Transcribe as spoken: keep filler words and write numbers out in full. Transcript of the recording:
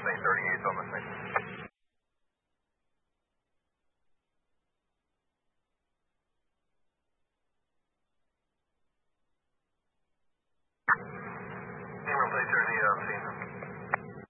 Mustang thirty-eight on Mustang. Team Relay thirty, uh, scene.